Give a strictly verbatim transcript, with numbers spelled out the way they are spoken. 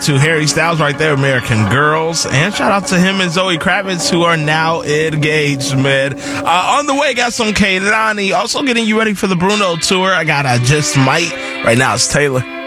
to Harry Styles right there, American Girls. And shout out to him and Zoe Kravitz, who are now engaged, man. Uh, on the way, got some Kehlani. Also getting you ready for the Bruno tour. I got I Just Might. Right now, it's Taylor.